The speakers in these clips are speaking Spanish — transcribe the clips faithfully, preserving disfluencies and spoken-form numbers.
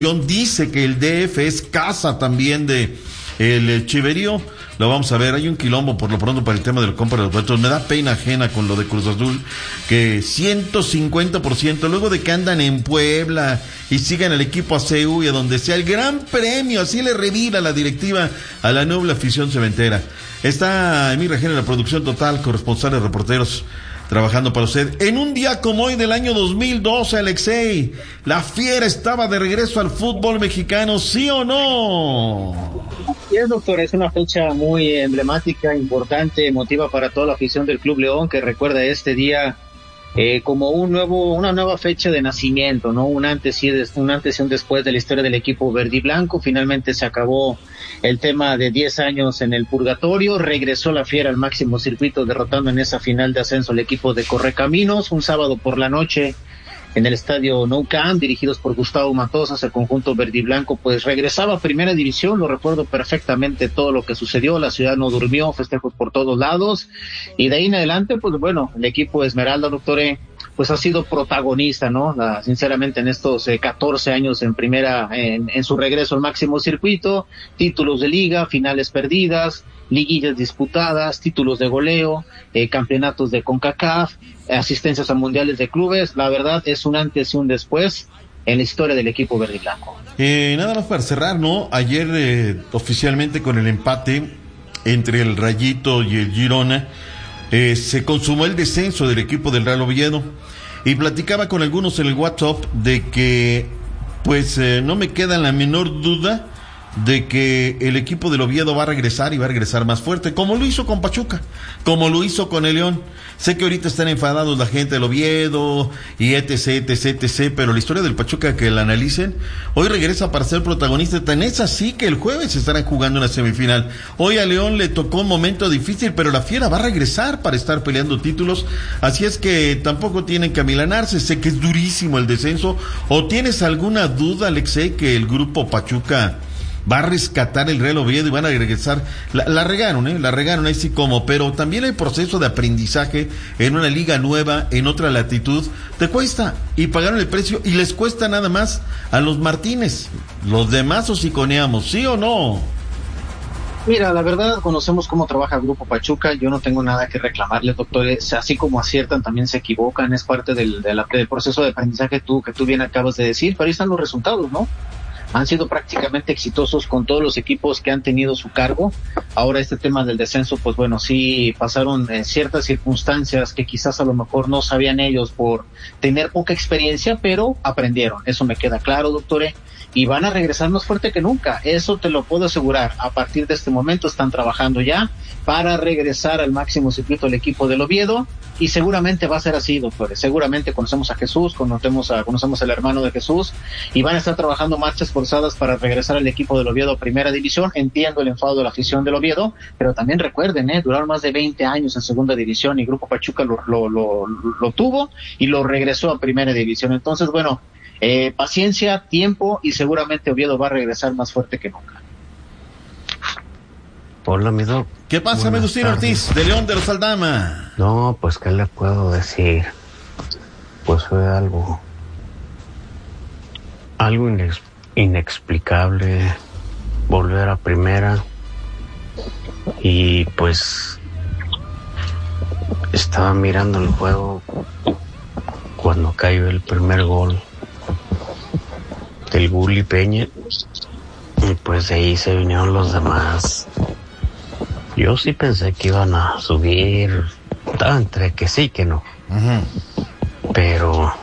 dice que el D F es casa también de el Chiverío. Lo vamos a ver, hay un quilombo por lo pronto para el tema de la compra de los boletos. Me da pena ajena con lo de Cruz Azul, que ciento cincuenta por ciento, luego de que andan en Puebla y sigan al equipo a C U y a donde sea, el gran premio, así le revira la directiva a la noble afición cementera. Está Emir Rajena en la producción total, corresponsal de reporteros, trabajando para usted. En un día como hoy del año dos mil doce, Alexei, la Fiera estaba de regreso al fútbol mexicano, ¿sí o no? Sí, doctor, es una fecha muy emblemática, importante, emotiva para toda la afición del Club León, que recuerda este día eh, como un nuevo, una nueva fecha de nacimiento, ¿no? Un antes y des, un antes y un después de la historia del equipo verde y blanco. Finalmente se acabó el tema de diez años en el purgatorio, regresó la Fiera al máximo circuito, derrotando en esa final de ascenso al equipo de Correcaminos, un sábado por la noche en el estadio Nou Camp, dirigidos por Gustavo Matosas. El conjunto verde y blanco pues regresaba a primera división, lo recuerdo perfectamente todo lo que sucedió, la ciudad no durmió, festejos por todos lados, y de ahí en adelante pues bueno, el equipo Esmeralda, doctor, pues ha sido protagonista, ¿no? La, sinceramente en estos eh, catorce años en primera, en, en su regreso al máximo circuito, títulos de liga, finales perdidas, liguillas disputadas, títulos de goleo, eh, campeonatos de CONCACAF, asistencias a mundiales de clubes. La verdad es un antes y un después en la historia del equipo verde y blanco. Eh, nada más para cerrar, ¿no? Ayer eh, oficialmente con el empate entre el Rayito y el Girona, eh, se consumó el descenso del equipo del Real Oviedo, y platicaba con algunos en el WhatsApp de que pues eh, no me queda la menor duda de que el equipo del Oviedo va a regresar y va a regresar más fuerte, como lo hizo con Pachuca, como lo hizo con el León. Sé que ahorita están enfadados la gente del Oviedo y etc, etc, etc, pero la historia del Pachuca, que la analicen, hoy regresa para ser protagonista. Tan es así que el jueves estarán jugando una semifinal. Hoy a León le tocó un momento difícil, pero la Fiera va a regresar para estar peleando títulos, así es que tampoco tienen que amilanarse. Sé que es durísimo el descenso. ¿O tienes alguna duda, Alexei, que el grupo Pachuca va a rescatar el Real Oviedo y van a regresar? La, la regaron, ¿eh? La regaron ahí sí como, pero también el proceso de aprendizaje en una liga nueva, en otra latitud, te cuesta, y pagaron el precio, y les cuesta nada más a los Martínez. Los demás hociconeamos, ¿sí o no? Mira, la verdad, conocemos cómo trabaja el Grupo Pachuca, yo no tengo nada que reclamarle, doctores. Así como aciertan, también se equivocan, es parte del, de la, del proceso de aprendizaje tú, que tú bien acabas de decir, pero ahí están los resultados, ¿no? Han sido prácticamente exitosos con todos los equipos que han tenido su cargo. Ahora este tema del descenso, pues bueno, sí pasaron en ciertas circunstancias que quizás a lo mejor no sabían ellos por tener poca experiencia, pero aprendieron. Eso me queda claro, doctore. Y van a regresar más fuerte que nunca, eso te lo puedo asegurar. A partir de este momento están trabajando ya para regresar al máximo circuito el equipo del Oviedo, y seguramente va a ser así, doctores. Seguramente conocemos a Jesús, conocemos a, conocemos al hermano de Jesús, y van a estar trabajando marchas forzadas para regresar al equipo del Oviedo a primera división. Entiendo el enfado de la afición del Oviedo, pero también recuerden, eh, duraron más de veinte años en segunda división, y Grupo Pachuca lo, lo, lo, lo tuvo y lo regresó a primera división. Entonces, bueno, Eh, paciencia, tiempo, y seguramente Oviedo va a regresar más fuerte que nunca. Hola, mi doc. ¿Qué pasa, Agustín Ortiz, de León de los Aldama? No, pues, ¿qué le puedo decir? Pues fue algo... Algo inex, inexplicable volver a primera, y pues estaba mirando el juego cuando cayó el primer gol del Gulli Peña, y pues de ahí se vinieron los demás. Yo sí pensé que iban a subir, estaba entre que sí que no, uh-huh. Pero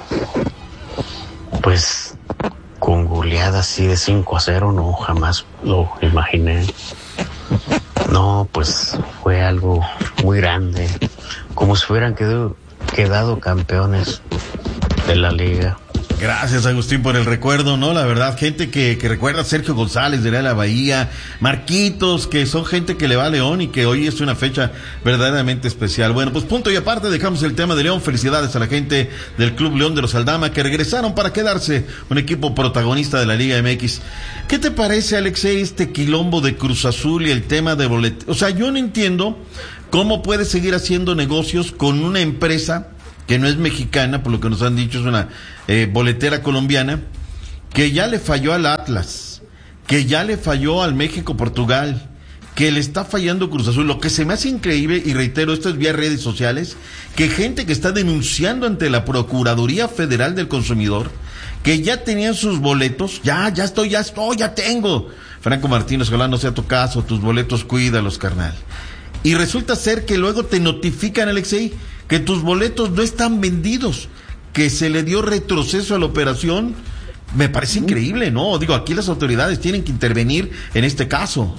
pues con goleada así de cinco a cero no, jamás lo imaginé. No, pues fue algo muy grande, como si hubieran quedado, quedado campeones de la liga. Gracias, Agustín, por el recuerdo, ¿no? La verdad, gente que, que recuerda a Sergio González de la Bahía, Marquitos, que son gente que le va a León y que hoy es una fecha verdaderamente especial. Bueno, pues punto y aparte, dejamos el tema de León. Felicidades a la gente del Club León de los Aldama, que regresaron para quedarse, un equipo protagonista de la Liga M X. ¿Qué te parece, Alexei, este quilombo de Cruz Azul y el tema de boletos? O sea, yo no entiendo cómo puede seguir haciendo negocios con una empresa que no es mexicana, por lo que nos han dicho, es una eh, boletera colombiana, que ya le falló al Atlas, que ya le falló al México-Portugal, que le está fallando Cruz Azul. Lo que se me hace increíble, y reitero, esto es vía redes sociales, que gente que está denunciando ante la Procuraduría Federal del Consumidor, que ya tenían sus boletos, ya, ya estoy, ya estoy, ya tengo. Franco Martínez, ojalá no sea tu caso, tus boletos cuídalos, carnal. Y resulta ser que luego te notifican, Alexei, que tus boletos no están vendidos, que se le dio retroceso a la operación. Me parece increíble, ¿no? Digo, aquí las autoridades tienen que intervenir en este caso.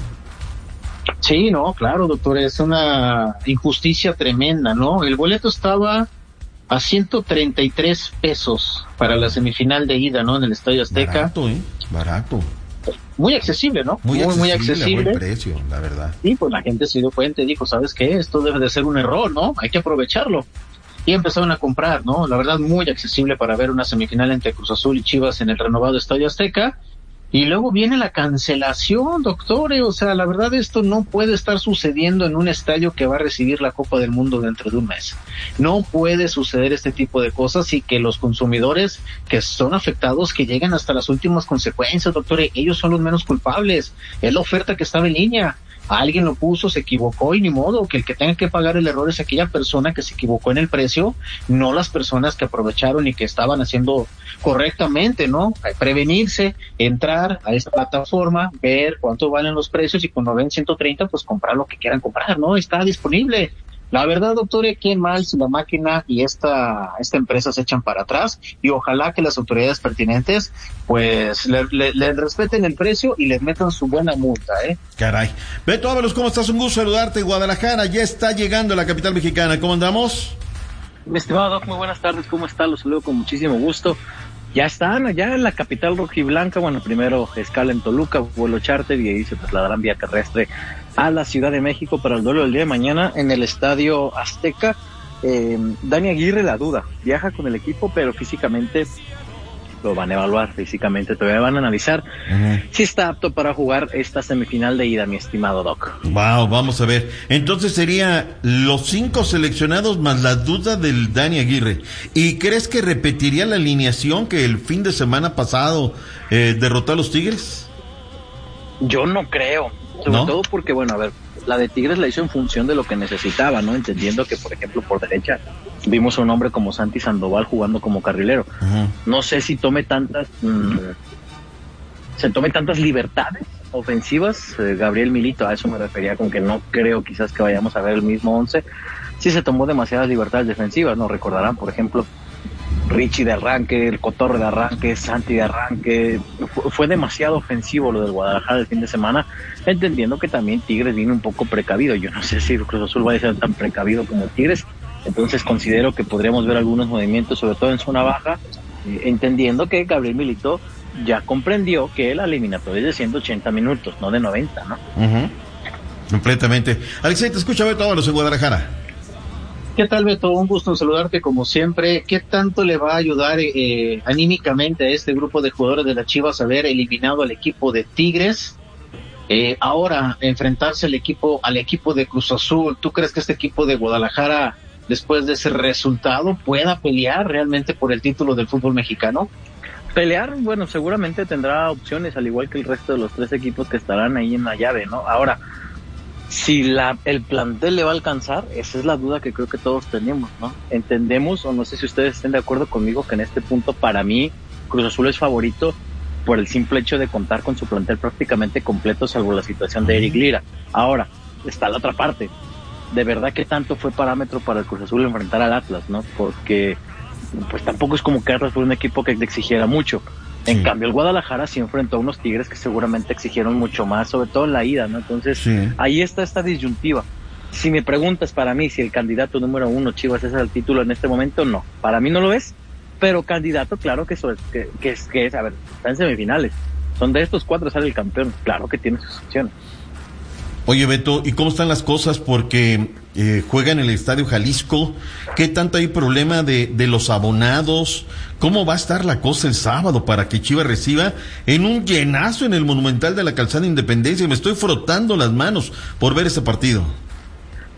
Sí, no, claro, doctor, es una injusticia tremenda, ¿no? El boleto estaba a ciento treinta y tres pesos para la semifinal de ida, ¿no? En el Estadio Azteca. Barato, ¿eh? Barato. Muy accesible, ¿no? Muy, muy accesible, muy accesible. Buen precio, la verdad. Y pues la gente se dio cuenta y dijo, ¿sabes qué? Esto debe de ser un error, ¿no? Hay que aprovecharlo. Y empezaron a comprar, ¿no? La verdad, muy accesible para ver una semifinal entre Cruz Azul y Chivas en el renovado Estadio Azteca. Y luego viene la cancelación, doctores, o sea, la verdad esto no puede estar sucediendo en un estadio que va a recibir la Copa del Mundo dentro de un mes. No puede suceder este tipo de cosas y que los consumidores que son afectados, que lleguen hasta las últimas consecuencias, doctores, ellos son los menos culpables. Es la oferta que estaba en línea. Alguien lo puso, se equivocó y ni modo, que el que tenga que pagar el error es aquella persona que se equivocó en el precio, no las personas que aprovecharon y que estaban haciendo correctamente, ¿no? Prevenirse, entrar a esta plataforma, ver cuánto valen los precios y cuando ven ciento treinta, pues comprar lo que quieran comprar, ¿no? Está disponible. La verdad, doctor, qué mal si la máquina y esta esta empresa se echan para atrás y ojalá que las autoridades pertinentes pues le, le, le respeten el precio y les metan su buena multa, ¿eh? Caray. Beto Ábalos, ¿cómo estás? Un gusto saludarte. Guadalajara ya está llegando a la capital mexicana. ¿Cómo andamos? Mi estimado Doc, muy buenas tardes. ¿Cómo está? Los saludo con muchísimo gusto. Ya están allá en la capital rojiblanca. Bueno, primero escala en Toluca, vuelo charter, y ahí se trasladarán vía terrestre a la Ciudad de México para el duelo del día de mañana en el Estadio Azteca. Eh, Dani Aguirre, la duda, viaja con el equipo, pero físicamente lo van a evaluar, físicamente todavía van a analizar uh-huh. si está apto para jugar esta semifinal de ida, mi estimado Doc. Wow, vamos a ver. Entonces sería los cinco seleccionados más la duda del Dani Aguirre. ¿Y crees que repetiría la alineación que el fin de semana pasado eh, derrotó a los Tigres? Yo no creo. Sobre ¿No? todo porque, bueno, a ver, la de Tigres la hizo en función de lo que necesitaba, ¿no? Entendiendo que, por ejemplo, por derecha vimos a un hombre como Santi Sandoval jugando como carrilero. Uh-huh. No sé si tome tantas, mmm, se tome tantas libertades ofensivas. Eh, Gabriel Milito, a eso me refería con que no creo quizás que vayamos a ver el mismo once. Sí se tomó demasiadas libertades defensivas, ¿no? Recordarán, por ejemplo, Richie de arranque, el Cotorro de arranque, Santi de arranque. Fue, fue demasiado ofensivo lo del Guadalajara el fin de semana, entendiendo que también Tigres viene un poco precavido. Yo no sé si Cruz Azul va a ser tan precavido como Tigres, entonces considero que podríamos ver algunos movimientos, sobre todo en zona baja, eh, entendiendo que Gabriel Milito ya comprendió que la eliminatoria es de ciento ochenta minutos, no de noventa, ¿no? Uh-huh. Completamente. Alexei, te escucha Beto Ábalos en Guadalajara. ¿Qué tal, Beto? Un gusto en saludarte como siempre. ¿Qué tanto le va a ayudar eh, anímicamente a este grupo de jugadores de las Chivas haber eliminado al equipo de Tigres? Eh, ahora, enfrentarse al equipo, al equipo de Cruz Azul. ¿Tú crees que este equipo de Guadalajara, después de ese resultado, pueda pelear realmente por el título del fútbol mexicano? Pelear, bueno, seguramente tendrá opciones, al igual que el resto de los tres equipos que estarán ahí en la llave, ¿no? Ahora, si la, el plantel le va a alcanzar, esa es la duda que creo que todos tenemos, ¿no? Entendemos, o no sé si ustedes estén de acuerdo conmigo, que en este punto, para mí, Cruz Azul es favorito por el simple hecho de contar con su plantel prácticamente completo, salvo la situación de Eric Lira. Ahora, está la otra parte. De verdad que tanto fue parámetro para el Cruz Azul enfrentar al Atlas, ¿no? Porque pues tampoco es como que Atlas fue un equipo que le exigiera mucho. En sí. cambio, el Guadalajara sí enfrentó a unos Tigres que seguramente exigieron mucho más, sobre todo en la ida, ¿no? Entonces, sí. ahí está esta disyuntiva. Si me preguntas para mí si el candidato número uno Chivas es al título en este momento, no. Para mí no lo es, pero candidato, claro que, so, que, que, es, que es, a ver, está en semifinales. Son de estos cuatro sale el campeón, claro que tiene sus opciones. Oye, Beto, ¿y cómo están las cosas? Porque eh, juega en el Estadio Jalisco. ¿Qué tanto hay problema de, de los abonados? ¿Cómo va a estar la cosa el sábado para que Chivas reciba en un llenazo en el Monumental de la Calzada Independencia? Me estoy frotando las manos por ver ese partido.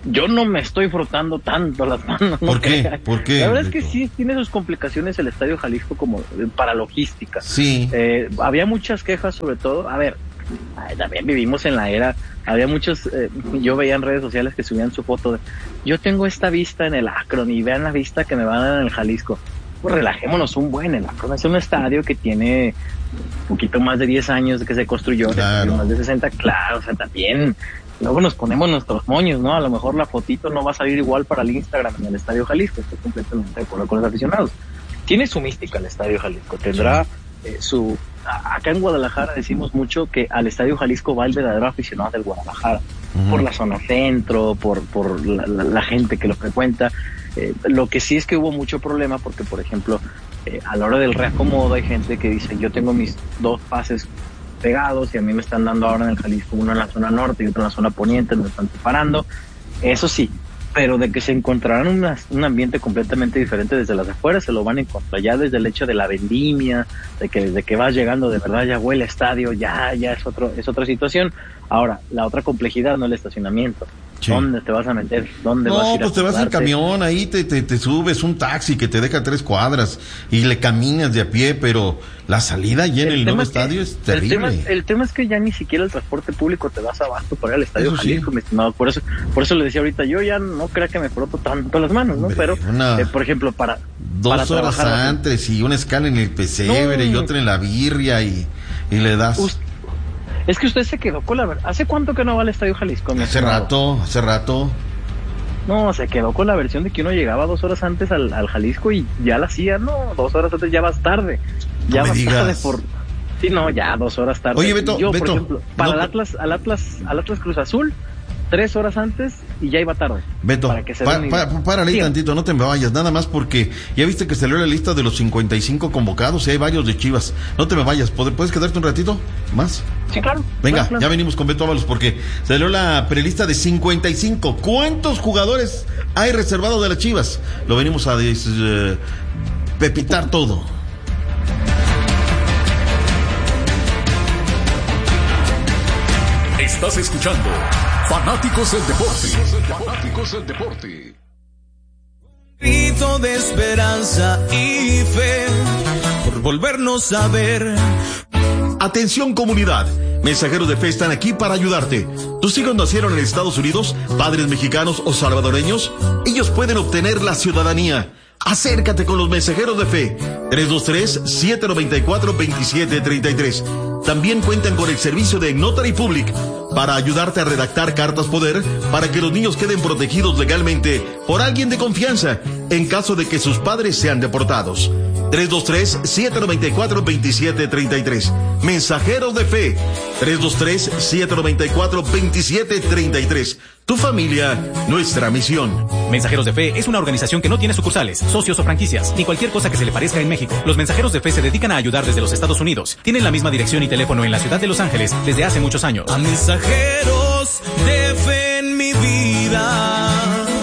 yo no me estoy frotando tanto las manos. ¿No? ¿Por qué? ¿Por qué? La verdad es que sí, tiene sus complicaciones el Estadio Jalisco como para logística. Sí. Eh, había muchas quejas sobre todo, a ver, también vivimos en la era, había muchos, eh, yo veía en redes sociales que subían su foto de, yo tengo esta vista en el Akron y vean la vista que me van a dar en el Jalisco. Pues relajémonos un buen, el Akron es un estadio que tiene un poquito más de diez años de que se construyó, claro. más de sesenta, claro, o sea, también... Luego nos ponemos nuestros moños, ¿no? A lo mejor la fotito no va a salir igual para el Instagram en el Estadio Jalisco, estoy completamente de acuerdo con los aficionados. Tiene su mística el Estadio Jalisco, tendrá eh, su... Acá en Guadalajara decimos mucho que al Estadio Jalisco va el verdadero aficionado del Guadalajara, uh-huh. por la zona centro, por, por la, la, la gente que lo frecuenta. Eh, lo que sí es que hubo mucho problema porque, por ejemplo, eh, a la hora del reacomodo hay gente que dice, yo tengo mis dos pases pegados y a mí me están dando ahora en el Jalisco uno en la zona norte y otro en la zona poniente, me están separando, eso sí, pero de que se encontrarán una, un ambiente completamente diferente desde las afueras, se lo van a encontrar ya desde el hecho de la vendimia, de que desde que vas llegando de verdad ya huele estadio, ya, ya es otro, es otra situación. Ahora, la otra complejidad no el estacionamiento. Sí. ¿Dónde te vas a meter? ¿Dónde no, vas a ir pues a te vas en camión, ahí te, te, te subes un taxi que te deja tres cuadras y le caminas de a pie, pero la salida allí en el, el nuevo estadio es, que, es terrible. El tema, el tema es que ya ni siquiera el transporte público te das abasto para ir al Estadio Jalisco, sí. mi estimado. Por eso, por eso le decía ahorita, yo ya no creo que me froto tanto las manos, ¿no? Hombre, pero, una, eh, por ejemplo, para dos para horas antes y una escala en el pesebre no, y otra en la birria y, y le das... Usted, es que usted se quedó con la verdad. ¿Hace cuánto que no va al Estadio Jalisco? Hace estimado? rato, hace rato. No, se quedó con la versión de que uno llegaba dos horas antes al, al Jalisco y ya la hacía, no, dos horas antes ya vas tarde. Ya no vas digas. tarde por... Sí, no, ya dos horas tarde. Oye, Beto, Yo, Beto, por ejemplo, para no, el Atlas, al Atlas, al Atlas Cruz Azul, tres horas antes y ya iba tarde. Beto, para que se pa, pa, pa, párale ahí tantito, no te me vayas, nada más porque ya viste que salió la lista de los cincuenta y cinco convocados y hay varios de Chivas. No te me vayas, ¿puedes quedarte un ratito más? Sí, claro. Venga, claro, claro. Ya venimos con Beto Ábalos porque salió la prelista de cincuenta y cinco. ¿Cuántos jugadores hay reservados de las Chivas? Lo venimos a des, uh, pepitar todo. Estás escuchando Fanáticos del Deporte. Fanáticos del Deporte. Grito de esperanza y fe por volvernos a ver. Atención comunidad, Mensajeros de Fe están aquí para ayudarte. ¿Tus hijos nacieron en Estados Unidos, padres mexicanos o salvadoreños? Ellos pueden obtener la ciudadanía. Acércate con los Mensajeros de Fe. tres dos tres, siete nueve cuatro, dos siete tres tres. También cuentan con el servicio de Notary Public para ayudarte a redactar cartas poder para que los niños queden protegidos legalmente por alguien de confianza en caso de que sus padres sean deportados. tres dos tres, siete nueve cuatro, dos siete tres tres. Mensajeros de Fe. tres dos tres, siete nueve cuatro, dos siete tres tres. Tu familia, nuestra misión. Mensajeros de Fe es una organización que no tiene sucursales, socios o franquicias, ni cualquier cosa que se le parezca en México. Los Mensajeros de Fe se dedican a ayudar desde los Estados Unidos. Tienen la misma dirección y teléfono en la ciudad de Los Ángeles desde hace muchos años. A Mensajeros de Fe en mi vida.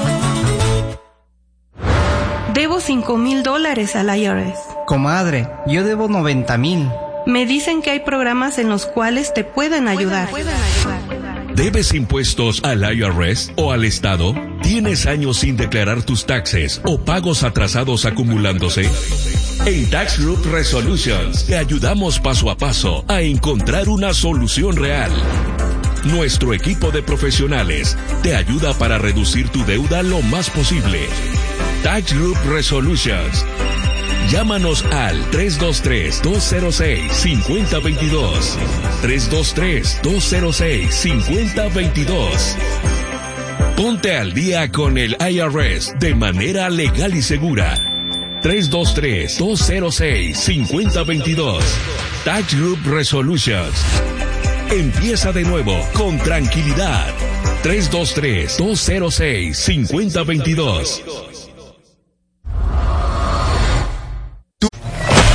Debo cinco mil dólares al I R S. Comadre, yo debo noventa mil. Me dicen que hay programas en los cuales te pueden ayudar. Pueden, pueden ayudar. ¿Debes impuestos al I R S o al Estado? ¿Tienes años sin declarar tus taxes o pagos atrasados acumulándose? En Tax Group Resolutions te ayudamos paso a paso a encontrar una solución real. Nuestro equipo de profesionales te ayuda para reducir tu deuda lo más posible. Tax Group Resolutions. Llámanos al tres dos tres, dos cero seis, cinco cero dos dos. tres dos tres, dos cero seis, cinco cero dos dos. Ponte al día con el I R S de manera legal y segura. tres dos tres, dos cero seis, cinco cero dos dos. Tax Group Resolutions. Empieza de nuevo con tranquilidad. tres dos tres, dos cero seis, cinco cero dos dos.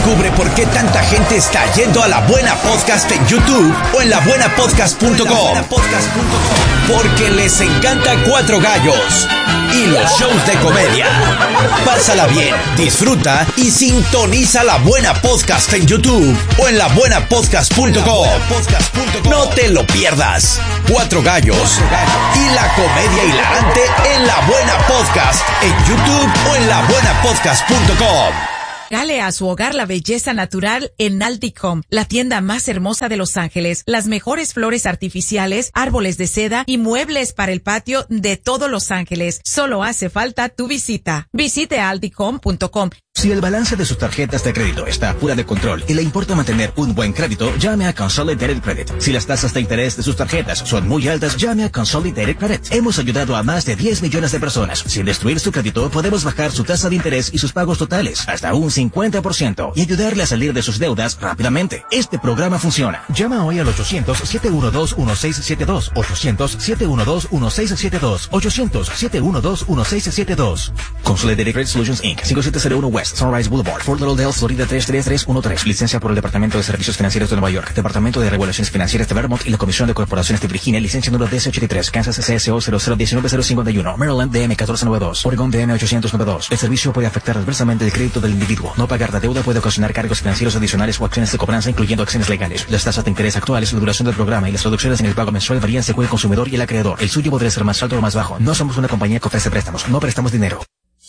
Descubre por qué tanta gente está yendo a La Buena Podcast en YouTube o en la buena podcast punto com. Porque les encanta Cuatro Gallos y los shows de comedia. Pásala bien, disfruta y sintoniza La Buena Podcast en YouTube o en la buena podcast punto com. No te lo pierdas. Cuatro Gallos y la comedia hilarante en La Buena Podcast en YouTube o en la buena podcast punto com. Dale a su hogar la belleza natural en Alticom, la tienda más hermosa de Los Ángeles. Las mejores flores artificiales, árboles de seda y muebles para el patio de todo Los Ángeles. Solo hace falta tu visita. Visite alticom punto com. Si el balance de sus tarjetas de crédito está fuera de control y le importa mantener un buen crédito, llame a Consolidated Credit. Si las tasas de interés de sus tarjetas son muy altas, llame a Consolidated Credit. Hemos ayudado a más de diez millones de personas. Sin destruir su crédito, podemos bajar su tasa de interés y sus pagos totales hasta un cincuenta por ciento y ayudarle a salir de sus deudas rápidamente. Este programa funciona. Llama hoy al ochocientos, siete uno dos, uno seis siete dos, ochocientos, siete uno dos, uno seis siete dos, ochocientos, siete uno dos, uno seis siete dos. Consolidated Credit Solutions incorporated. cinco siete cero uno West Sunrise Boulevard, Fort Lauderdale, Florida tres tres tres uno tres. Licencia por el Departamento de Servicios Financieros de Nueva York, Departamento de Regulaciones Financieras de Vermont y la Comisión de Corporaciones de Virginia. Licencia número D S ochenta y tres, Kansas C S O cero cero uno nueve cero cinco uno, Maryland D M catorce noventa y dos, Oregon D M ochocientos noventa y dos. El servicio puede afectar adversamente el crédito del individuo. No pagar la deuda puede ocasionar cargos financieros adicionales o acciones de cobranza, incluyendo acciones legales. Las tasas de interés actuales, la duración del programa y las reducciones en el pago mensual varían según el consumidor y el acreedor. El suyo podría ser más alto o más bajo. No somos una compañía que ofrece préstamos. No prestamos dinero.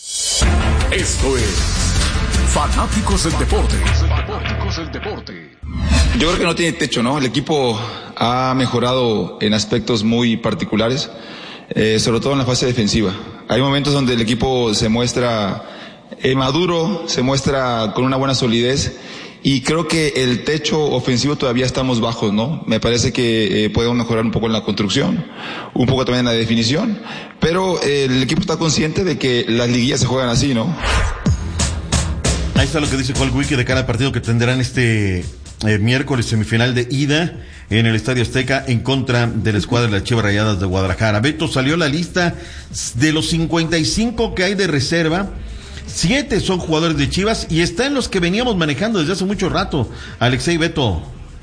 Esto es Fanáticos del Deporte. Fanáticos del Deporte. Yo creo que no tiene techo, ¿no? El equipo ha mejorado en aspectos muy particulares, eh, sobre todo en la fase defensiva. Hay momentos donde el equipo se muestra eh, maduro, se muestra con una buena solidez, y creo que el techo ofensivo todavía estamos bajos, ¿no? Me parece que eh, podemos mejorar un poco en la construcción, un poco también en la definición, pero eh, el equipo está consciente de que las liguillas se juegan así, ¿no? Ahí está lo que dice Paul Wiki de cara al partido que tendrán este eh, miércoles, semifinal de ida en el Estadio Azteca en contra de la escuadra de las Chivas Rayadas de Guadalajara. Beto, salió la lista de los cincuenta y cinco que hay de reserva. Siete son jugadores de Chivas y está en los que veníamos manejando desde hace mucho rato. Alexei, Beto.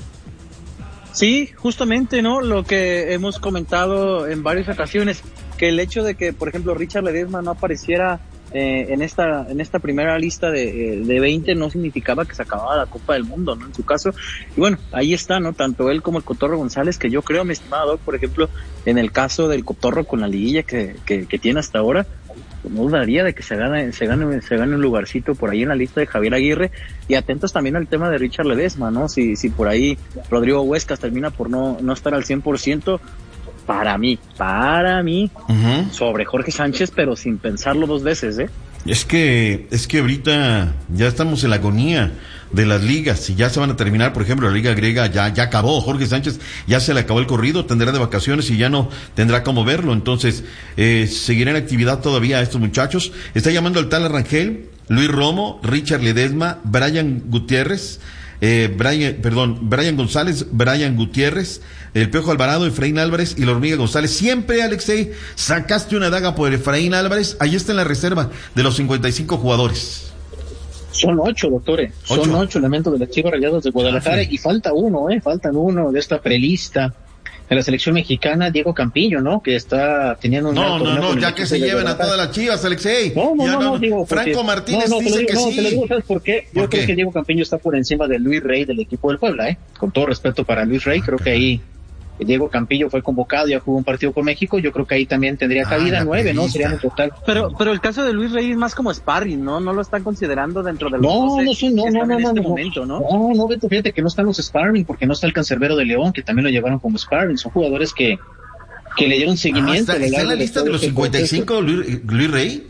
Sí, justamente, ¿no? Lo que hemos comentado en varias ocasiones, que el hecho de que, por ejemplo, Richard Ledesma no apareciera eh, en esta en esta primera lista de, de veinte no significaba que se acababa la Copa del Mundo, ¿no? En su caso. Y bueno, ahí está, ¿no? Tanto él como el Cotorro González, que yo creo, mi estimado Doc, por ejemplo, en el caso del Cotorro con la liguilla que, que, que tiene hasta ahora, no dudaría de que se gane, se gane, se gane un lugarcito por ahí en la lista de Javier Aguirre. Y atentos también al tema de Richard Ledesma, ¿no? Si, si por ahí Rodrigo Huescas termina por no, no estar al cien por ciento, para mí, para mí, uh-huh. sobre Jorge Sánchez, pero sin pensarlo dos veces, ¿eh? Es que, es que ahorita ya estamos en la agonía de las ligas y ya se van a terminar. Por ejemplo, la liga griega ya, ya acabó. Jorge Sánchez ya se le acabó el corrido, tendrá de vacaciones y ya no tendrá cómo verlo. Entonces, eh, seguirá en actividad todavía a estos muchachos. Está llamando al tal Rangel, Luis Romo, Richard Ledesma, Brian Gutiérrez, eh, Brian, perdón, Brian González, Brian Gutiérrez, el Piojo Alvarado, Efraín Álvarez y la Hormiga González. Siempre, Alexei, sacaste una daga por Efraín Álvarez. Ahí está en la reserva de los cincuenta y cinco jugadores. Son ocho, doctores. Son ocho, ocho elementos de las Chivas Rayadas de Guadalajara. Ah, sí. Y falta uno, ¿eh? Faltan uno de esta prelista de la selección mexicana, Diego Campillo, ¿no? Que está teniendo un... No, no, no, ya que se lleven a todas las Chivas, Alexei. No, no, ya no, no, digo... Franco porque, Martínez no, no, dice digo, que no, sí. Te lo digo, ¿sabes por qué? Yo ¿Por creo qué? que Diego Campillo está por encima de Luis Rey del equipo del Puebla, ¿eh? Con todo respeto para Luis Rey, creo que ahí Diego Campillo fue convocado, ya jugó un partido con México, yo creo que ahí también tendría cabida, ah, nueve, ¿no? Serían en total. Pero, pero el caso de Luis Rey es más como sparring, ¿no? No lo están considerando dentro de los no, no, sí, no, no, no, en no, este no, momento, ¿no? No, no, Beto, fíjate que no están los sparring, porque no está el Cancerbero de León, que también lo llevaron como sparring, son jugadores que, que le dieron seguimiento. Ah, ¿Está, está en la lista de los cincuenta y cinco Luis, Luis Rey?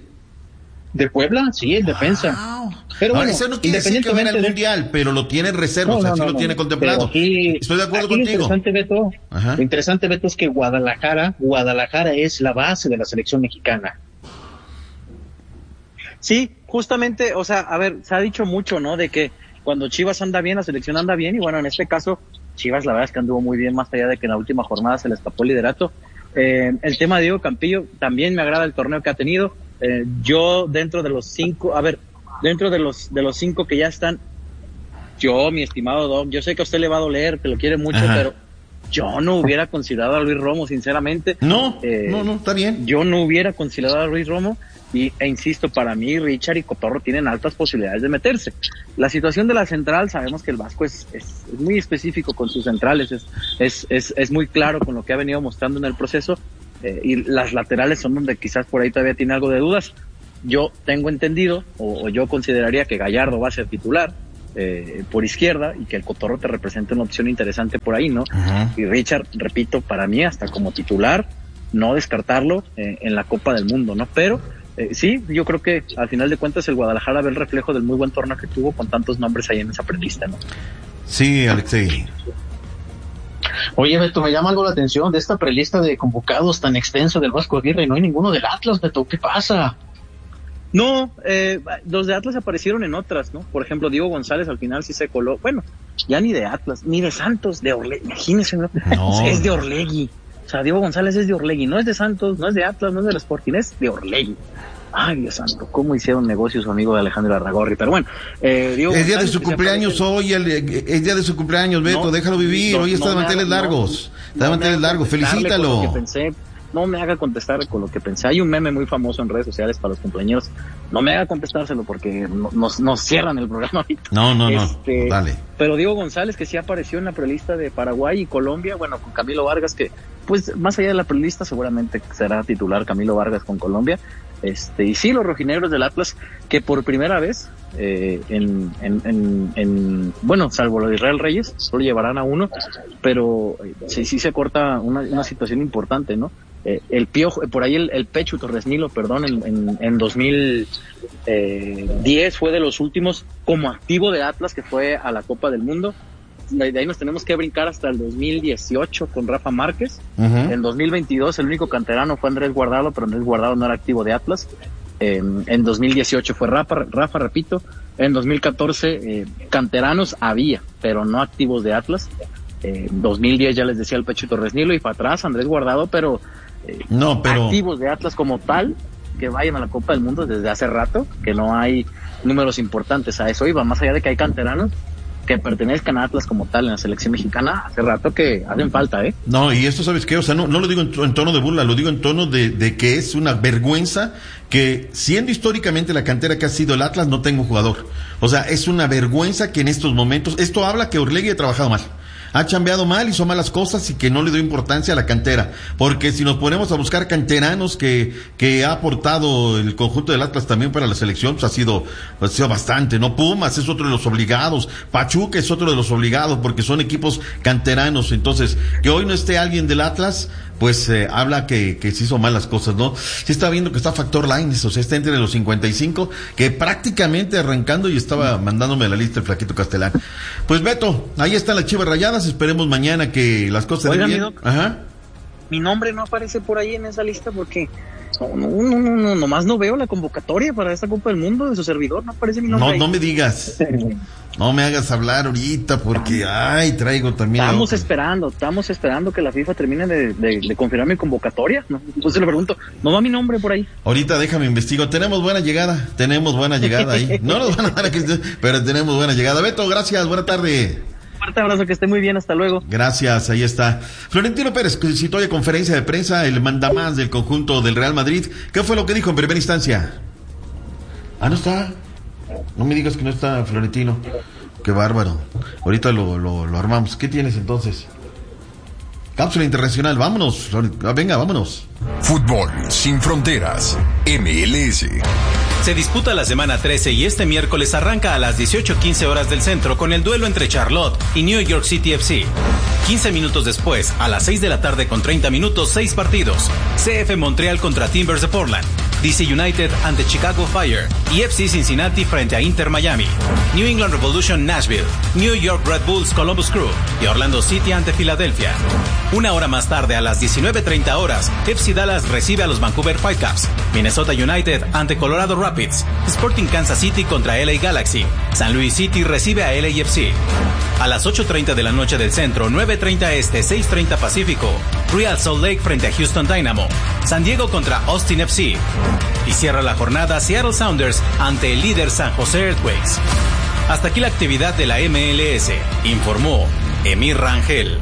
¿De Puebla? Sí, en defensa. Wow. Pero ahora, bueno, eso no quiere decir que va a ir al de... Mundial, pero lo tiene en reserva, no, o sea, no, sí no, lo no, tiene contemplado. Aquí, Estoy de acuerdo aquí contigo. Lo interesante, Beto, lo interesante, Beto, es que Guadalajara, Guadalajara es la base de la selección mexicana. Sí, justamente, o sea, a ver, se ha dicho mucho, ¿no? De que cuando Chivas anda bien, la selección anda bien, y bueno, en este caso, Chivas la verdad es que anduvo muy bien, más allá de que en la última jornada se le escapó el liderato. Eh, el tema de Diego Campillo, también me agrada el torneo que ha tenido. Eh, yo dentro de los cinco, a ver, dentro de los de los cinco que ya están, yo, mi estimado Doc, yo sé que a usted le va a doler, que lo quiere mucho, Ajá. pero yo no hubiera considerado a Luis Romo, sinceramente. No, eh, no, no, está bien. Yo no hubiera considerado a Luis Romo y, e insisto, para mí Richard y Cotorro tienen altas posibilidades de meterse. La situación de la central, sabemos que el Vasco es, es, es muy específico con sus centrales, es, es, es, es muy claro con lo que ha venido mostrando en el proceso, eh, y las laterales son donde quizás por ahí todavía tiene algo de dudas. Yo tengo entendido, o, o yo consideraría que Gallardo va a ser titular, Eh, por izquierda, y que el Cotorro te represente una opción interesante por ahí, ¿no? Uh-huh. Y Richard, repito, para mí hasta como titular, no descartarlo eh, en la Copa del Mundo, ¿no? Pero eh, sí, yo creo que al final de cuentas el Guadalajara ve el reflejo del muy buen torneo que tuvo con tantos nombres ahí en esa prelista, ¿no? Sí, Alexei. Oye, Beto, me llama algo la atención de esta prelista de convocados tan extenso del Vasco Aguirre, no hay ninguno del Atlas, Beto, ¿qué pasa? No, eh, los de Atlas aparecieron en otras, ¿no? Por ejemplo, Diego González al final sí se coló. Bueno, ya ni de Atlas, ni de Santos, de Orlegui. Imagínense, ¿no? No. Es de Orlegui. O sea, Diego González es de Orlegui. No es de Santos, no es de Atlas, no es del Sporting, es de Orlegui. Ay, Dios santo, cómo hicieron negocio su amigo de Alejandro Arragorri. Pero bueno, eh, Diego es día de su cumpleaños hoy, el, es día de su cumpleaños, Beto, no, déjalo vivir. No, hoy está no de manteles haga, largos. No, está de manteles largos, felicítalo. No me haga contestar con lo que pensé. Hay un meme muy famoso en redes sociales para los cumpleaños. No me haga contestárselo porque nos, nos cierran el programa ahorita. No, no, este, no. Dale. Pero Diego González, que sí apareció en la prelista de Paraguay y Colombia, bueno, con Camilo Vargas, que pues más allá de la prelista seguramente será titular Camilo Vargas con Colombia. Este, y sí, los rojinegros del Atlas, que por primera vez, eh, en, en, en, en, bueno, salvo lo de Israel Reyes, solo llevarán a uno, pero eh, sí, sí se corta una, una situación importante, ¿no? Eh, el Piojo, por ahí el, el Pechu Torres Nilo, perdón, en, en, en dos mil diez fue de los últimos como activo de Atlas que fue a la Copa del Mundo. De ahí nos tenemos que brincar hasta el dos mil dieciocho con Rafa Márquez. Uh-huh. En dos mil veintidós el único canterano fue Andrés Guardado, pero Andrés Guardado no era activo de Atlas. Eh, en dos mil dieciocho fue Rafa, Rafa, repito. En dos mil catorce eh, canteranos había, pero no activos de Atlas. En eh, dos mil diez ya les decía el Pecho Torres Nilo, y para atrás Andrés Guardado, pero, eh, no, pero activos de Atlas como tal, que vayan a la Copa del Mundo desde hace rato, que no hay números importantes. A eso iba, más allá de que hay canteranos que pertenezcan a Atlas como tal en la selección mexicana, hace rato que hacen falta, ¿eh? No, y esto, ¿sabes qué? O sea, no, no lo digo en, en tono de burla, lo digo en tono de, de que es una vergüenza que, siendo históricamente la cantera que ha sido el Atlas, no tenga un jugador. O sea, es una vergüenza que en estos momentos, esto habla que Orlegui ha trabajado mal. Ha chambeado mal, hizo malas cosas y que no le dio importancia a la cantera. Porque si nos ponemos a buscar canteranos que, que ha aportado el conjunto del Atlas también para la selección, pues ha sido, ha sido bastante, ¿no? Pumas es otro de los obligados, Pachuca es otro de los obligados, porque son equipos canteranos. Entonces, que hoy no esté alguien del Atlas, pues eh, habla que, que se hizo mal las cosas, ¿no? Sí está viendo que está Factor Lines, o sea, está entre los cincuenta y cinco, que prácticamente arrancando, y estaba mandándome la lista el Flaquito Castelán. Pues Beto, ahí están las Chivas Rayadas, esperemos mañana que las cosas se den bien. Doc, ajá. Mi nombre no aparece por ahí en esa lista porque no, no, no, no, no, nomás no veo la convocatoria para esta Copa del Mundo de su servidor, no aparece mi nombre. No, ahí. No me digas. No me hagas hablar ahorita porque, ay, traigo también... Estamos esperando, estamos esperando que la FIFA termine de, de, de confirmar mi convocatoria, ¿no? Entonces le pregunto, ¿no va mi nombre por ahí? Ahorita déjame investigo, tenemos buena llegada, tenemos buena llegada ahí. No nos van a dar aquí, pero tenemos buena llegada. Beto, gracias, buena tarde. Fuerte abrazo, que esté muy bien, hasta luego. Gracias, ahí está. Florentino Pérez citó a conferencia de prensa el mandamás del conjunto del Real Madrid. ¿Qué fue lo que dijo en primera instancia? Ah, no está. No me digas que no está Florentino. Qué bárbaro. Ahorita lo, lo, lo armamos. ¿Qué tienes entonces? Cápsula internacional, vámonos. Venga, vámonos. Fútbol sin fronteras, M L S. Se disputa la semana trece y este miércoles arranca a las dieciocho quince horas del centro con el duelo entre Charlotte y New York City F C. quince minutos después, a las seis de la tarde con treinta minutos, seis partidos. C F Montreal contra Timbers de Portland, D C United ante Chicago Fire y F C Cincinnati frente a Inter Miami. New England Revolution Nashville, New York Red Bulls Columbus Crew y Orlando City ante Filadelfia. Una hora más tarde, a las diecinueve treinta horas, F C Dallas recibe a los Vancouver Whitecaps, Minnesota United ante Colorado Rapids, Sporting Kansas City contra L A Galaxy, San Luis City recibe a L A F C. A las ocho treinta de la noche del centro, nueve treinta este, seis treinta pacífico, Real Salt Lake frente a Houston Dynamo, San Diego contra Austin F C. Y cierra la jornada Seattle Sounders ante el líder San Jose Earthquakes. Hasta aquí la actividad de la M L S, informó Emir Rangel.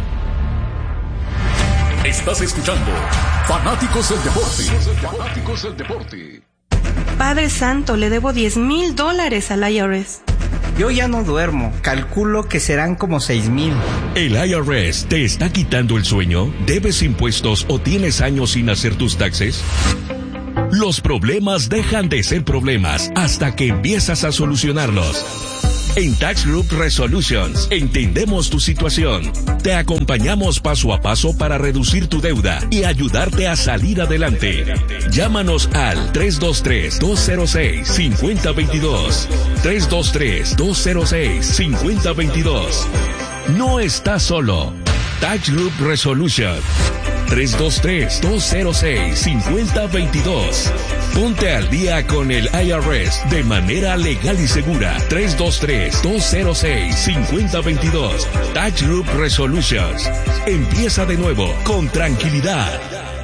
Estás escuchando Fanáticos del Deporte. Fanáticos del Deporte. Padre Santo, le debo diez mil dólares al I R S. Yo ya no duermo. Calculo que serán como seis mil. ¿El I R S te está quitando el sueño? ¿Debes impuestos o tienes años sin hacer tus taxes? Los problemas dejan de ser problemas hasta que empiezas a solucionarlos. En Tax Group Resolutions entendemos tu situación. Te acompañamos paso a paso para reducir tu deuda y ayudarte a salir adelante. Llámanos al tres dos tres, dos cero seis, cinco cero dos dos. tres dos tres, dos cero seis, cinco cero dos dos. No estás solo. Tax Group Resolution. tres dos tres, dos cero seis, cinco cero dos dos. Ponte al día con el I R S de manera legal y segura. tres dos tres, dos cero seis, cinco cero dos dos. Tax Group Resolutions. Empieza de nuevo con tranquilidad.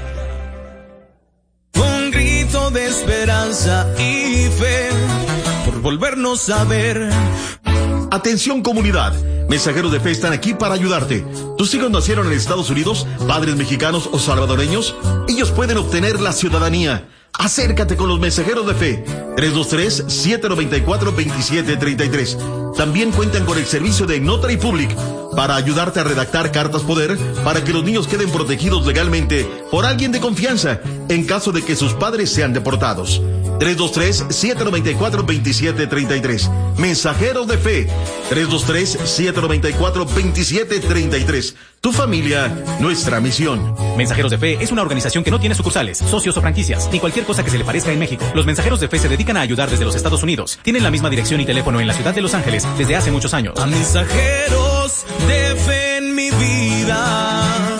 Un grito de esperanza y fe por volvernos a ver. Atención comunidad, Mensajeros de Fe están aquí para ayudarte. ¿Tus hijos nacieron en Estados Unidos, padres mexicanos o salvadoreños? Ellos pueden obtener la ciudadanía. Acércate con los Mensajeros de Fe. tres dos tres, siete nueve cuatro, dos siete tres tres. También cuentan con el servicio de Notary Public para ayudarte a redactar cartas poder para que los niños queden protegidos legalmente por alguien de confianza en caso de que sus padres sean deportados. tres dos tres, siete nueve cuatro, dos siete tres tres. Mensajeros de Fe. tres dos tres, siete nueve cuatro, dos siete tres tres. Tu familia, nuestra misión. Mensajeros de Fe es una organización que no tiene sucursales, socios o franquicias, ni cualquier cosa que se le parezca en México. Los Mensajeros de Fe se dedican a ayudar desde los Estados Unidos. Tienen la misma dirección y teléfono en la ciudad de Los Ángeles desde hace muchos años. A mensajeros de fe en mi vida.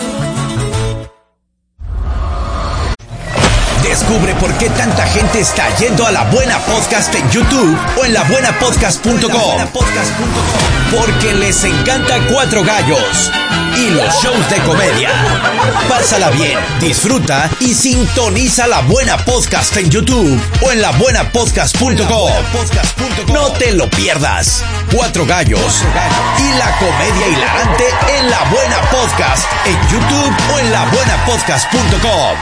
Descubre por qué tanta gente está yendo a La Buena Podcast en YouTube o en la buena podcast punto com. Porque les encanta Cuatro Gallos y los shows de comedia. Pásala bien, disfruta y sintoniza La Buena Podcast en YouTube o en la buena podcast punto com. No te lo pierdas. Cuatro Gallos y la comedia hilarante en La Buena Podcast en YouTube o en la buena podcast punto com.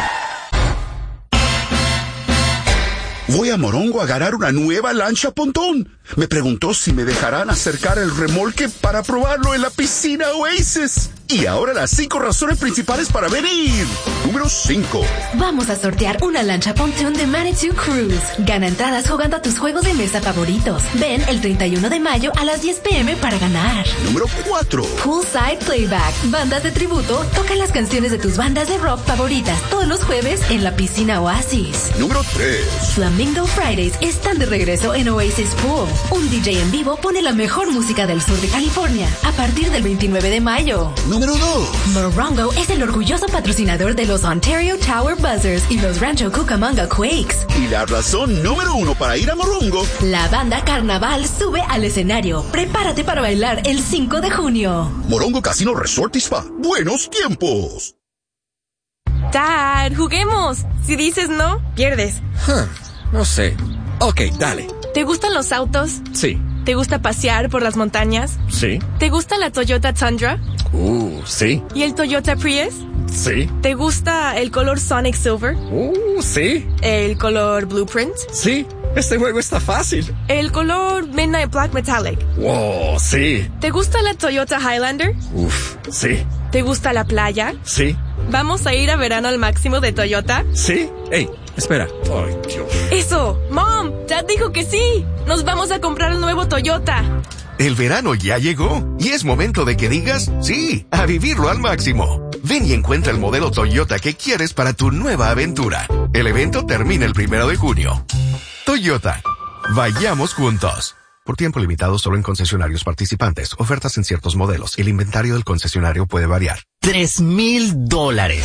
Voy a Morongo a agarrar una nueva lancha pontón. Me preguntó si me dejarán acercar el remolque para probarlo en la piscina Oasis. Y ahora las cinco razones principales para venir. Número cinco. Vamos a sortear una lancha pontón de Manitou Cruise. Gana entradas jugando a tus juegos de mesa favoritos. Ven el treinta y uno de mayo a las diez pe eme para ganar. Número cuatro. Poolside Playback. Bandas de tributo tocan las canciones de tus bandas de rock favoritas todos los jueves en la piscina Oasis. Número tres. Flamingo Fridays están de regreso en Oasis Pool. Un D J en vivo pone la mejor música del sur de California a partir del veintinueve de mayo. Número dos. Morongo es el orgulloso patrocinador de los Ontario Tower Buzzers y los Rancho Cucamonga Quakes. Y la razón número uno para ir a Morongo. La banda Carnaval sube al escenario. Prepárate para bailar el cinco de junio. Morongo Casino Resort y Spa. ¡Buenos tiempos! Dad, juguemos. Si dices no, pierdes. Huh, no sé. Ok, dale. ¿Te gustan los autos? Sí. ¿Te gusta pasear por las montañas? Sí. ¿Te gusta la Toyota Tundra? Uh, sí. ¿Y el Toyota Prius? Sí. ¿Te gusta el color Sonic Silver? Uh, sí. ¿El color Blueprint? Sí. Este juego está fácil. ¿El color Midnight Black Metallic? Wow, sí. ¿Te gusta la Toyota Highlander? Uf, sí. ¿Te gusta la playa? Sí. ¿Vamos a ir a verano al máximo de Toyota? Sí. Ey, espera. Ay, Dios. Eso. Mom, Dad dijo que sí. Nos vamos a comprar un nuevo Toyota. El verano ya llegó y es momento de que digas sí, a vivirlo al máximo. Ven y encuentra el modelo Toyota que quieres para tu nueva aventura. El evento termina el primero de junio. Toyota. Vayamos juntos. Por tiempo limitado solo en concesionarios participantes. Ofertas en ciertos modelos. El inventario del concesionario puede variar. Tres mil dólares.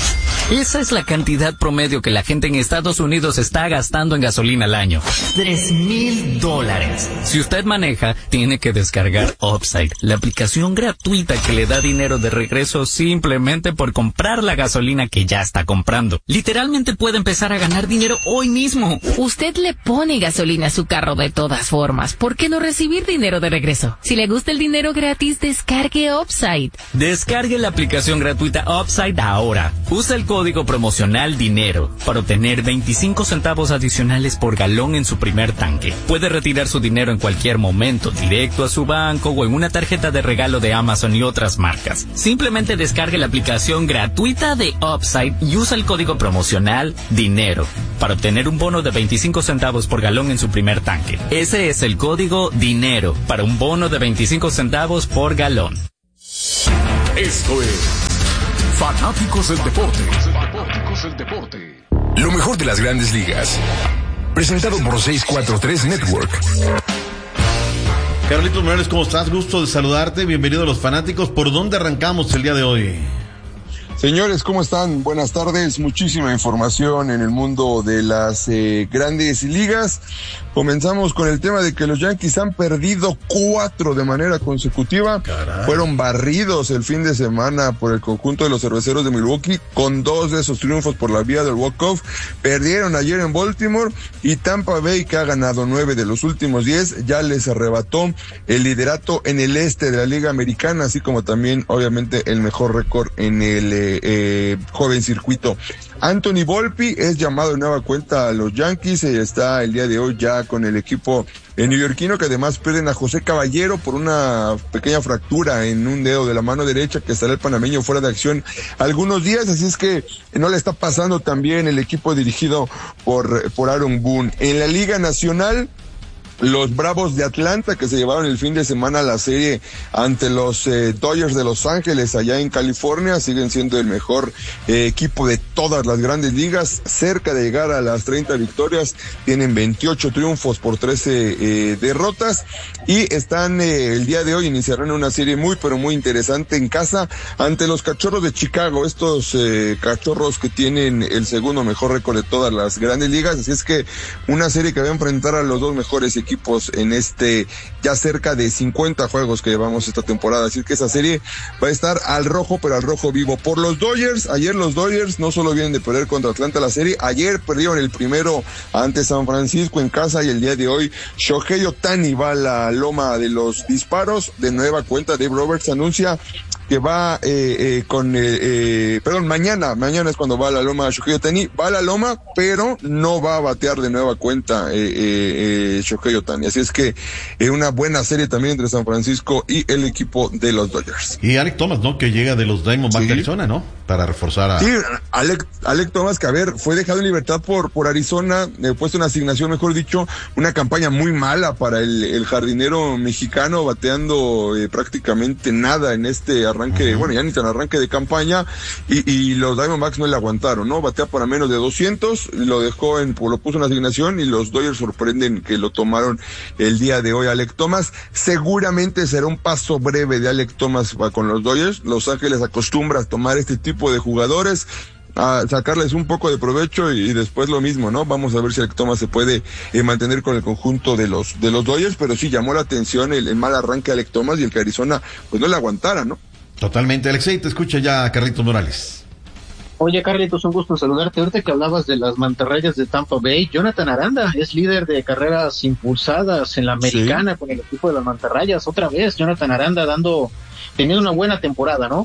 Esa es la cantidad promedio que la gente en Estados Unidos está gastando en gasolina al año. Tres mil dólares. Si usted maneja, tiene que descargar Upside, la aplicación gratuita que le da dinero de regreso simplemente por comprar la gasolina que ya está comprando. Literalmente puede empezar a ganar dinero hoy mismo. Usted le pone gasolina a su carro de todas formas. ¿Por qué no recibir dinero de regreso? Si le gusta el dinero gratis, descargue Upside. Descargue la aplicación gratuita Upside ahora. Usa el código promocional DINERO para obtener veinticinco centavos adicionales por galón en su primer tanque. Puede retirar su dinero en cualquier momento, directo a su banco o en una tarjeta de regalo de Amazon y otras marcas. Simplemente descargue la aplicación gratuita de Upside y usa el código promocional DINERO para obtener un bono de veinticinco centavos por galón en su primer tanque. Ese es el código DINERO para un bono de veinticinco centavos por galón. Esto es Fanáticos del Deporte. Fanáticos del Deporte. Lo mejor de las grandes ligas. Presentado por seiscientos cuarenta y tres Network. Carlitos Morales, ¿cómo estás? Gusto de saludarte. Bienvenido a los Fanáticos. ¿Por dónde arrancamos el día de hoy? Señores, ¿cómo están? Buenas tardes. Muchísima información en el mundo de las eh, grandes ligas. Comenzamos con el tema de que los Yankees han perdido cuatro de manera consecutiva. Caray. Fueron barridos el fin de semana por el conjunto de los cerveceros de Milwaukee, con dos de esos triunfos por la vía del walk-off. Perdieron ayer en Baltimore y Tampa Bay, que ha ganado nueve de los últimos diez, ya les arrebató el liderato en el este de la Liga Americana, así como también, obviamente, el mejor récord en el eh, Eh, joven circuito. Anthony Volpi es llamado de nueva cuenta a los Yankees, y está el día de hoy ya con el equipo neoyorquino, que además pierden a José Caballero por una pequeña fractura en un dedo de la mano derecha, que estará el panameño fuera de acción algunos días, así es que no le está pasando tan bien el equipo dirigido por, por Aaron Boone. En la Liga Nacional, los Bravos de Atlanta, que se llevaron el fin de semana la serie ante los eh, Dodgers de Los Ángeles allá en California, siguen siendo el mejor eh, equipo de todas las grandes ligas, cerca de llegar a las treinta victorias, tienen veintiocho triunfos por trece eh, derrotas, y están eh, el día de hoy iniciarán una serie muy pero muy interesante en casa ante los Cachorros de Chicago, estos eh, Cachorros que tienen el segundo mejor récord de todas las grandes ligas, así es que una serie que va a enfrentar a los dos mejores equipos equipos en este ya cerca de cincuenta juegos que llevamos esta temporada, así que esa serie va a estar al rojo, pero al rojo vivo. Por los Dodgers, ayer los Dodgers no solo vienen de perder contra Atlanta la serie, ayer perdieron el primero ante San Francisco en casa, y el día de hoy Shohei Ohtani va a la loma de los disparos. De nueva cuenta, Dave Roberts anuncia que va eh, eh, con, eh, eh, perdón, mañana, mañana es cuando va a la loma Shohei Ohtani, va a la loma, pero no va a batear de nueva cuenta eh, eh, eh, Shohei Ohtani, así es que eh, una buena serie también entre San Francisco y el equipo de los Dodgers. Y Alec Thomas, ¿no? Que llega de los Diamondbacks de Arizona, ¿no? Para reforzar a... Sí, Alec, Alec Thomas, que a ver, fue dejado en libertad por, por Arizona, eh, puesto en asignación, mejor dicho, una campaña muy mala para el, el jardinero mexicano, bateando eh, prácticamente nada en este arranque, uh-huh. bueno, ya ni tan arranque de campaña, y, y los Diamondbacks no le aguantaron, ¿no? Batea para menos de doscientos, lo dejó en, lo puso en asignación, y los Dodgers sorprenden que lo tomaron el día de hoy. Alec Thomas, seguramente será un paso breve de Alec Thomas con los Dodgers. Los Ángeles acostumbra a tomar este tipo de jugadores, a sacarles un poco de provecho, y, y después lo mismo, ¿no? Vamos a ver si Alec Thomas se puede eh, mantener con el conjunto de los de los Dodgers, pero sí llamó la atención el, el mal arranque de Alec Thomas, y el que Arizona pues no le aguantara, ¿no? Totalmente. Alexei, te escucha ya Carlitos Morales. Oye, Carlitos, un gusto saludarte. Ahorita que hablabas de las mantarrayas de Tampa Bay, Jonathan Aranda es líder de carreras impulsadas en la americana, sí, con el equipo de las mantarrayas. Otra vez, Jonathan Aranda dando, teniendo una buena temporada, ¿no?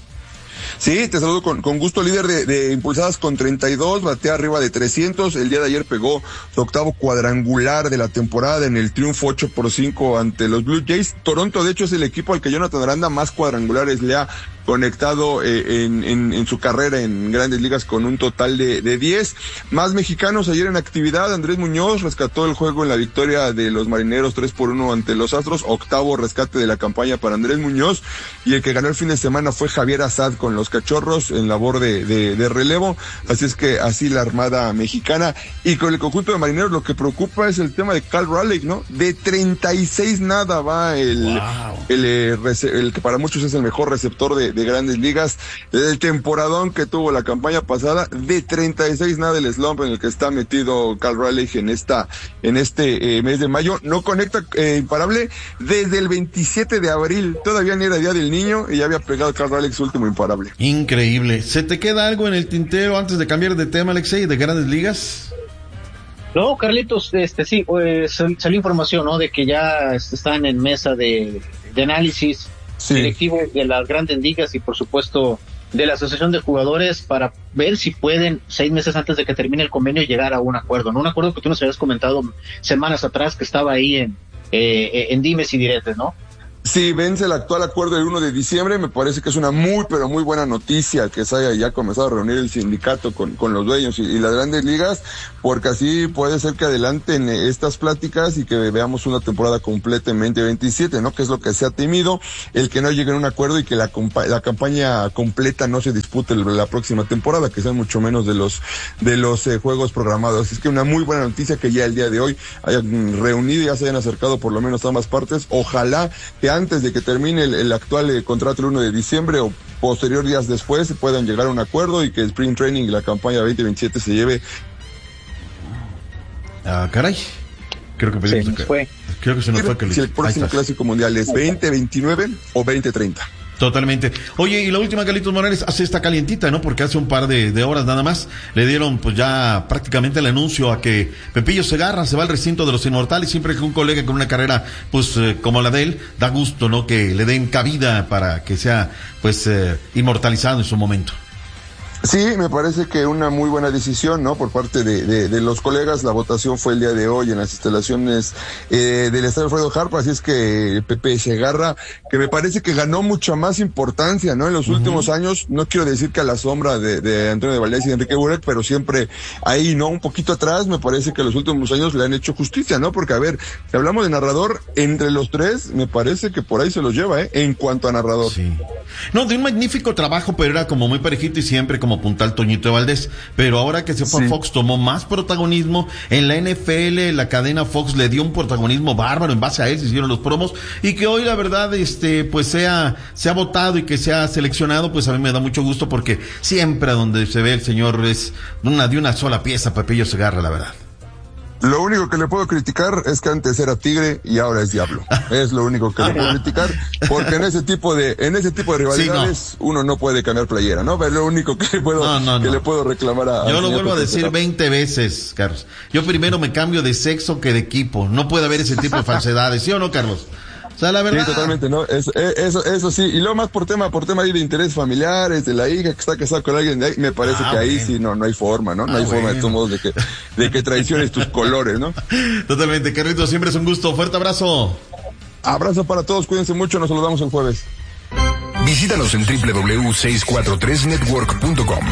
Sí, te saludo con, con gusto, líder de, de impulsadas con treinta y dos, batea arriba de trescientos, el día de ayer pegó su octavo cuadrangular de la temporada en el triunfo ocho por cinco ante los Blue Jays. Toronto, de hecho, es el equipo al que Jonathan Aranda más cuadrangulares le ha conectado eh, en, en, en su carrera en grandes ligas, con un total de, de diez. Más mexicanos ayer en actividad. Andrés Muñoz rescató el juego en la victoria de los Marineros tres por uno ante los Astros, octavo rescate de la campaña para Andrés Muñoz, y el que ganó el fin de semana fue Javier Assad con los Cachorros en labor de, de, de relevo. Así es que así la armada mexicana. Y con el conjunto de Marineros lo que preocupa es el tema de Cal Raleigh, ¿no? De treinta y seis nada va el, wow. el, el, el, el que para muchos es el mejor receptor de de Grandes Ligas. El temporadón que tuvo la campaña pasada, de treinta y seis nada el slump en el que está metido Cal Raleigh en esta, en este eh, mes de mayo. No conecta eh, imparable desde el veintisiete de abril. Todavía ni era Día del Niño y ya había pegado Cal Raleigh su último imparable. Increíble. ¿Se te queda algo en el tintero antes de cambiar de tema, Alexei, de Grandes Ligas? No, Carlitos, este sí, pues, salió información, ¿no? De que ya están en mesa de, de análisis sí. directivo de las Grandes Ligas y por supuesto de la Asociación de Jugadores para ver si pueden, seis meses antes de que termine el convenio, llegar a un acuerdo, ¿no? Un acuerdo que tú nos habías comentado semanas atrás que estaba ahí en, eh, en dimes y diretes, ¿no? Sí, vence el actual acuerdo el uno de diciembre, me parece que es una muy, pero muy buena noticia que se haya ya comenzado a reunir el sindicato con, con los dueños y, y las Grandes Ligas, porque así puede ser que adelanten estas pláticas y que veamos una temporada completamente veintisiete, ¿no? Que es lo que se ha temido, el que no llegue a un acuerdo y que la, la campaña completa no se dispute la próxima temporada, que sean mucho menos de los, de los eh, juegos programados. Así es que una muy buena noticia que ya el día de hoy hayan reunido y ya se hayan acercado por lo menos a ambas partes. Ojalá que antes de que termine el, el actual eh, contrato el uno de diciembre o posterior días después puedan llegar a un acuerdo y que el Spring Training y la campaña veinte veintisiete se lleve. Ah, caray. Creo que se nos fue. Creo que se nos fue. Que si el próximo Clásico Mundial es veinte veintinueve o veinte treinta. Totalmente. Oye, y la última, Carlitos Morales, hace esta calientita, ¿no? Porque hace un par de, de horas nada más le dieron pues ya prácticamente el anuncio a que Pepillo Segarra se va al recinto de los Inmortales. Siempre que un colega con una carrera pues eh, como la de él, da gusto, ¿no? Que le den cabida para que sea pues eh, inmortalizado en su momento. Sí, me parece que una muy buena decisión, ¿no? Por parte de, de, de los colegas. La votación fue el día de hoy en las instalaciones eh, del Estadio Alfredo Harp, así es que Pepe Segarra, que me parece que ganó mucha más importancia, ¿no? En los uh-huh. últimos años, no quiero decir que a la sombra de, de Antonio de Valdés y de Enrique Burek, pero siempre ahí, ¿no? Un poquito atrás, me parece que los últimos años le han hecho justicia, ¿no? Porque, a ver, si hablamos de narrador, entre los tres, me parece que por ahí se los lleva, ¿eh? En cuanto a narrador. Sí. No, de un magnífico trabajo, pero era como muy parejito y siempre como puntal Toñito de Valdés, pero ahora que se fue sí. a Fox tomó más protagonismo en la N F L, la cadena Fox le dio un protagonismo bárbaro, en base a él se hicieron los promos, y que hoy la verdad este pues sea se ha votado y que sea seleccionado, pues a mí me da mucho gusto porque siempre a donde se ve el señor es una de una sola pieza, Pepillo Segarra, la verdad. Lo único que le puedo criticar es que antes era tigre y ahora es diablo. Es lo único que le puedo criticar, porque en ese tipo de en ese tipo de rivalidades sí, no. uno no puede cambiar playera, ¿no? Pero lo único que le puedo no, no, que no. le puedo reclamar a Yo lo vuelvo a decir veinte veces, Carlos. Yo primero me cambio de sexo que de equipo. No puede haber ese tipo de falsedades, ¿sí o no, Carlos? O sea, la verdad. Sí, totalmente, ¿no? Eso, eso, eso sí. Y luego más por tema, por tema ahí de interés familiares, de la hija que está casada con alguien de ahí, me parece ah, que ahí bueno. sí no, no hay forma, ¿no? No ah, hay bueno. forma de todos modos de que, de que traiciones tus colores, ¿no? Totalmente, Carlitos, siempre es un gusto. Fuerte abrazo. Abrazo para todos, cuídense mucho, nos saludamos el jueves. Visítanos en doble u doble u doble u punto seiscientos cuarenta y tres network punto com.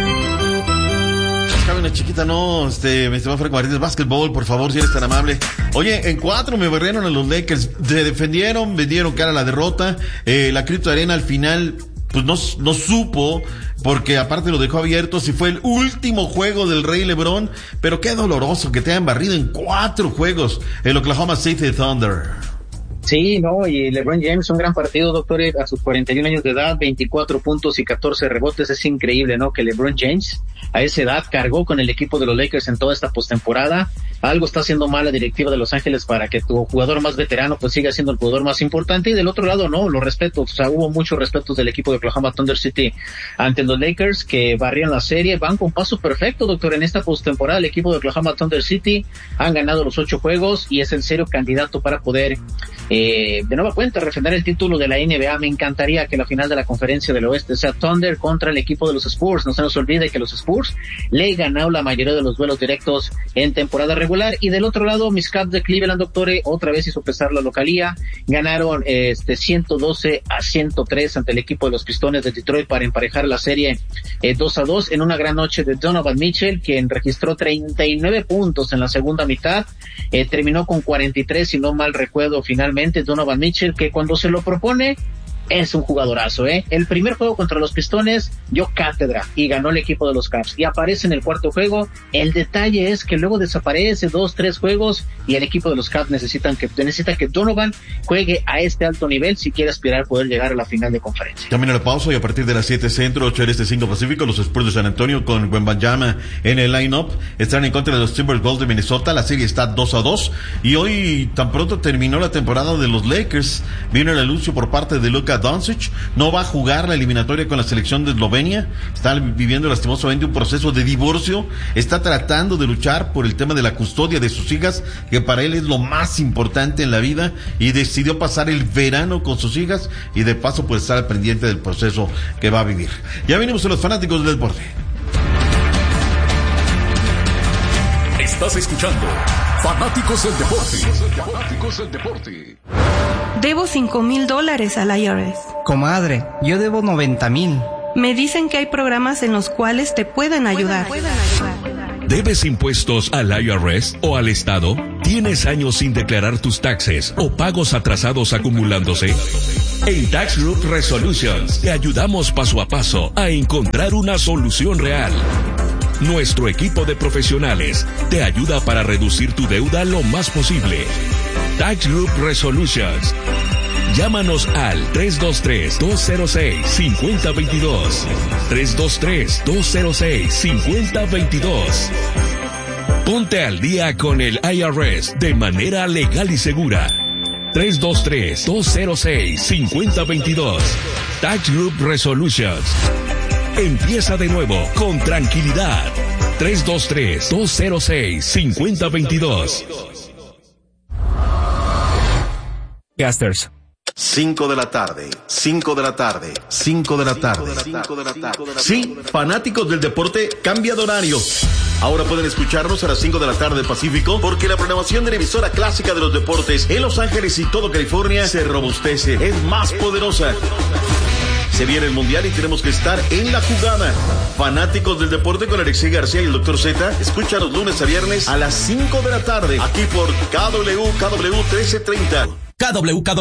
Cabe una chiquita, no, este, me estimado Franco Martínez, básquetbol, por favor, si eres tan amable. Oye, en cuatro me barrieron a los Lakers, se defendieron, vendieron cara a la derrota, eh, la Crypto Arena al final, pues no, no supo, porque aparte lo dejó abierto, si fue el último juego del Rey LeBron, pero qué doloroso que te hayan barrido en cuatro juegos el Oklahoma City Thunder. Sí, no, y LeBron James, un gran partido, doctor, a sus cuarenta y un años de edad, veinticuatro puntos y catorce rebotes, es increíble, ¿no? Que LeBron James, a esa edad, cargó con el equipo de los Lakers en toda esta postemporada. Algo está haciendo mal la directiva de Los Ángeles para que tu jugador más veterano pues siga siendo el jugador más importante, y del otro lado, no, los respetos, o sea, hubo muchos respetos del equipo de Oklahoma Thunder City ante los Lakers, que barrieron la serie, van con paso perfecto, doctor, en esta postemporada el equipo de Oklahoma Thunder City han ganado los ocho juegos y es el serio candidato para poder Eh, de nueva cuenta refrendar el título de la N B A. Me encantaría que la final de la Conferencia del Oeste sea Thunder contra el equipo de los Spurs. No se nos olvide que los Spurs le ganaron la mayoría de los duelos directos en temporada regular, y del otro lado mis Cavs de Cleveland, doctore, otra vez hizo pesar la localía, ganaron este ciento doce a ciento tres ante el equipo de los Pistones de Detroit para emparejar la serie eh, dos a dos en una gran noche de Donovan Mitchell, quien registró treinta y nueve puntos en la segunda mitad, eh, terminó con cuarenta y tres si no mal recuerdo finalmente. Donovan Mitchell, que cuando se lo propone es un jugadorazo, ¿eh? El primer juego contra los Pistones dio cátedra y ganó el equipo de los Caps. Y aparece en el cuarto juego. El detalle es que luego desaparece dos, tres juegos y el equipo de los Caps necesitan que, necesita que Donovan juegue a este alto nivel si quiere aspirar a poder llegar a la final de conferencia. También a la pausa y a partir de las siete centro, ocho este, cinco pacífico, los Spurs de San Antonio con Wembanyama en el line-up están en contra de los Timberwolves de Minnesota. La serie está dos a dos y hoy tan pronto terminó la temporada de los Lakers. Vino el anuncio por parte de Luka Doncic. No va a jugar la eliminatoria con la selección de Eslovenia. Está viviendo lastimosamente un proceso de divorcio. Está tratando de luchar por el tema de la custodia de sus hijas, que para él es lo más importante en la vida, y decidió pasar el verano con sus hijas y de paso pues estar al pendiente del proceso que va a vivir. Ya venimos a los fanáticos del deporte. Estás escuchando Fanáticos del Deporte. Fanáticos del Deporte. Debo cinco mil dólares al I R S. Comadre, yo debo noventa mil. Me dicen que hay programas en los cuales te pueden ayudar. ¿Debes impuestos al I R S o al Estado? ¿Tienes años sin declarar tus taxes o pagos atrasados acumulándose? En Tax Group Resolutions te ayudamos paso a paso a encontrar una solución real. Nuestro equipo de profesionales te ayuda para reducir tu deuda lo más posible. Tax Group Resolutions. Llámanos al tres dos tres, dos cero seis, cinco cero dos dos. tres dos tres, dos cero seis, cinco cero dos dos. Ponte al día con el I R S de manera legal y segura. tres dos tres, dos cero seis, cinco cero dos dos. Tax Group Resolutions. Empieza de nuevo con tranquilidad. tres dos tres, dos cero seis, cinco cero dos dos. Casters. cinco de la tarde, cinco de la tarde, cinco de la tarde, cinco de la tarde. Sí, fanáticos del deporte, cambia de horario. Ahora pueden escucharnos a las cinco de la tarde Pacífico, porque la programación de la emisora clásica de los deportes en Los Ángeles y todo California se robustece, es más poderosa. Se viene el Mundial y tenemos que estar en la jugada. Fanáticos del deporte con Alexei García y el doctor Z. Escúchanos lunes a viernes a las cinco de la tarde, aquí por K W K W trece treinta. K W K W